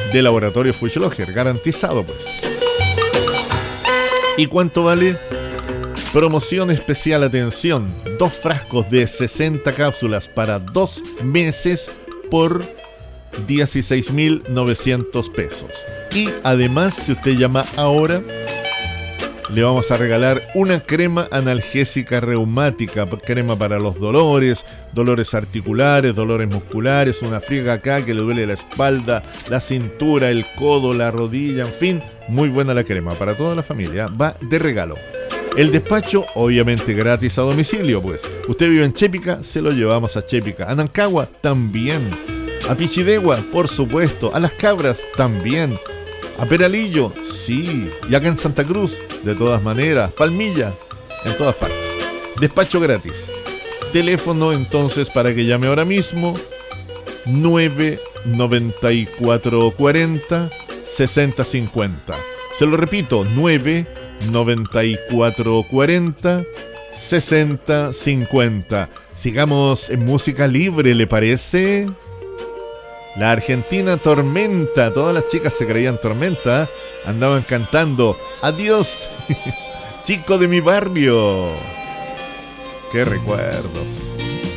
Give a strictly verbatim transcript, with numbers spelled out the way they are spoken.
de Laboratorio Fuchsloger, garantizado pues. ¿Y cuánto vale? Promoción especial, atención, dos frascos de sesenta cápsulas para dos meses por dieciséis mil novecientos pesos. Y además, si usted llama ahora, le vamos a regalar una crema analgésica reumática, crema para los dolores, dolores articulares, dolores musculares, una friega acá que le duele la espalda, la cintura, el codo, la rodilla, en fin, muy buena la crema para toda la familia, va de regalo. El despacho, obviamente gratis a domicilio, pues. Usted vive en Chépica, se lo llevamos a Chépica. A Nancagua, también. A Pichidegua, por supuesto. A Las Cabras, también. A Peralillo, sí. Y acá en Santa Cruz, de todas maneras. Palmilla, en todas partes. Despacho gratis. Teléfono entonces para que llame ahora mismo. nueve noventa y cuatro cuarenta sesenta cincuenta. Se lo repito, nueve noventa y cuatro cuarenta sesenta cincuenta. Sigamos en música libre, ¿le parece? La Argentina Tormenta. Todas las chicas se creían Tormenta. Andaban cantando adiós, chico de mi barrio. Qué recuerdos.